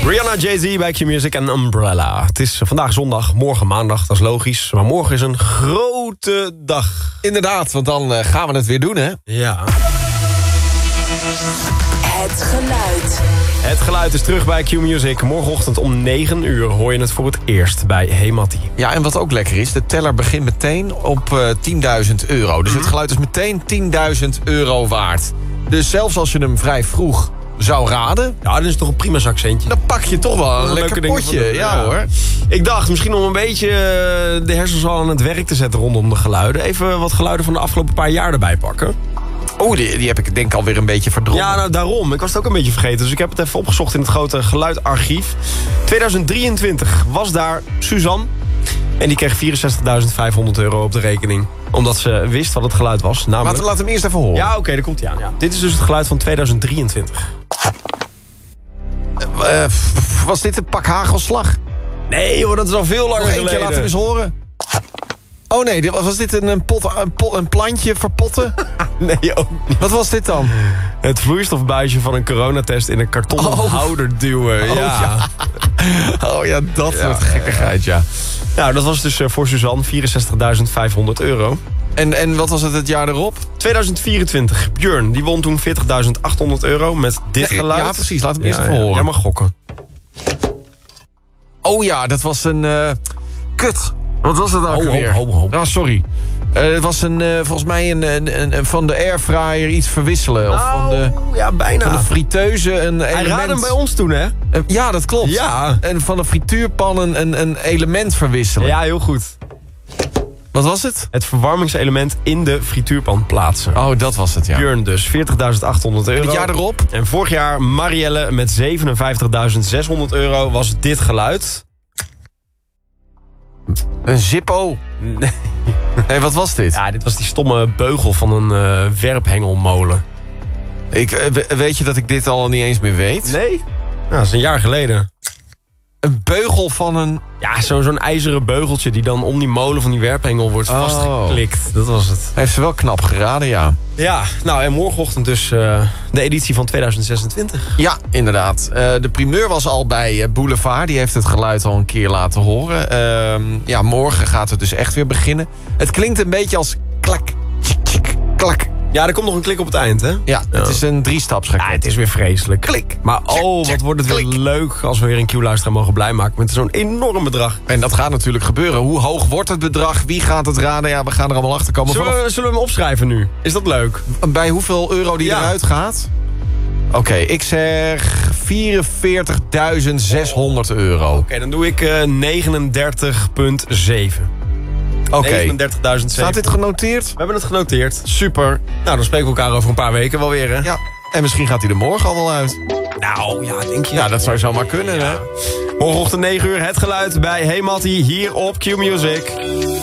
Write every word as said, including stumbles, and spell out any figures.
Rihanna, Jay-Z bij Q-Music en Umbrella. Het is vandaag zondag, morgen maandag, dat is logisch. Maar morgen is een grote dag. Inderdaad, want dan uh, gaan we het weer doen, hè? Ja. Het geluid. Het geluid is terug bij Q-Music. Morgenochtend om negen uur hoor je het voor het eerst bij Hey Mattie. Ja, en wat ook lekker is, de teller begint meteen op uh, tienduizend euro. Dus het geluid is meteen tienduizend euro waard. Dus zelfs als je hem vrij vroeg zou raden, Ja, dat is toch een prima zakcentje. dan pak je toch wel een, Een lekker leuke ding potje. voor doen, Ja, ja. hoor. Ik dacht misschien om een beetje uh, de hersens al aan het werk te zetten rondom de geluiden. Even wat geluiden van de afgelopen paar jaar erbij pakken. Oh, die, die heb ik denk ik alweer een beetje verdrongen. Ja, nou daarom. Ik was het ook een beetje vergeten. Dus ik heb het even opgezocht in het grote geluidarchief. tweeduizend drieëntwintig was daar Suzanne. En die kreeg vierenzestigduizend vijfhonderd euro op de rekening. Omdat ze wist wat het geluid was. Namelijk... Laat, laat hem eerst even horen. Ja, oké, okay, daar komt hij aan. Ja. Dit is dus het geluid van tweeduizend drieëntwintig. Uh, f- was dit een pak hagelslag? Nee hoor, dat is al veel langer Nog één geleden. keer, laat hem eens horen. Oh nee, dit- was dit een, een, pot, een, pot, een plantje verpotten? Nee, ook niet. Wat was dit dan? Het vloeistofbuisje van een coronatest in een kartonnen Oh. houder duwen. Oh, ja. ja. Oh ja, dat Ja, soort gekkigheid, ja. Nou, dat was dus uh, voor Suzanne vierenzestigduizend vijfhonderd euro. En, en wat was het het jaar erop? tweeduizend vierentwintig. Björn, die won toen veertigduizend achthonderd euro met dit Nee, geluid. ja, precies. Laat hem eerst Ja, even ja, horen. Jij mag gokken. Oh ja, dat was een... uh, kut. Wat was het nou Ho, ook ho, weer? ho, ho. Oh, sorry. Uh, het was een, uh, volgens mij een, een, een, een van de airfryer iets verwisselen. Of van de, Nou, ja, bijna. van de fritueuze een Hij element. raadde hem bij ons toen, hè? Uh, ja, dat klopt. Ja. En van de frituurpan een, een, een element verwisselen. Ja, heel goed. Wat was het? Het verwarmingselement in de frituurpan plaatsen. Oh, dat was het, ja. Björn dus, veertigduizend achthonderd euro. En het jaar erop? En vorig jaar Marielle met zevenenvijftigduizend zeshonderd euro was dit geluid. Een Zippo. Nee. Nee, wat was dit? Ja, dit was die stomme beugel van een uh, werphengelmolen. Ik, uh, we- weet je dat ik dit al niet eens meer weet? Nee? Nou, dat is een jaar geleden. Een beugel van een... Ja, zo, zo'n ijzeren beugeltje die dan om die molen van die werphengel wordt Oh. vastgeklikt. Dat was het. Heeft ze wel knap geraden, ja. Ja, nou en morgenochtend dus uh, de editie van tweeduizend zesentwintig. Ja, inderdaad. Uh, de primeur was al bij uh, Boulevard. Die heeft het geluid al een keer laten horen. Uh, ja, morgen gaat het dus echt weer beginnen. Het klinkt een beetje als klak, tjik, tjik, klak. Ja, er komt nog een klik op het eind, hè? Ja, het is een driestapsraket. Ja, het is weer vreselijk. Klik. Maar oh, wat wordt het weer klik. leuk als we weer een Q-luisteraar mogen blij maken met zo'n enorm bedrag. En dat gaat natuurlijk gebeuren. Hoe hoog wordt het bedrag? Wie gaat het raden? Ja, we gaan er allemaal achter komen. Zullen we, zullen we hem opschrijven nu? Is dat leuk? Bij hoeveel euro die Ja. eruit gaat? Oké, okay, ik zeg vierenveertigduizend zeshonderd euro. Oké, okay, dan doe ik uh, negenendertig komma zeven. Oké. Okay. negenendertigduizend Staat dit genoteerd? We hebben het genoteerd. Super. Nou, dan spreken we elkaar over een paar weken wel weer, hè? Ja, en misschien gaat hij er morgen al wel uit. Nou, ja, denk je? Ja, dat zou zomaar kunnen, hè? Morgenochtend negen uur, het geluid bij Hey Mattie hier op Q-Music.